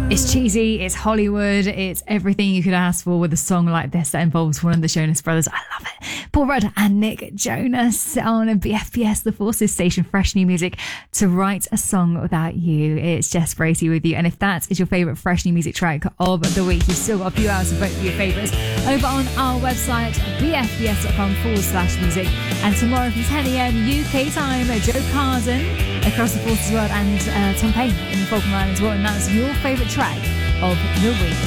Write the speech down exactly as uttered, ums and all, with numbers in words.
It's cheesy, it's Hollywood, it's everything you could ask for with a song like this that involves one of the Jonas Brothers. I love it. Paul Rudd and Nick Jonas on B F B S, the Forces station, fresh new music to write a song without you. It's Jess Bracey with you. And if that is your favourite fresh new music track of the week, you've still got a few hours to vote for your favourites over on our website, bfbs.com forward slash music. And tomorrow from ten a.m. U K time, Joe Carden across the Forces world and uh, Tom Payne in the Falkland Islands will announce your favourite track of the week.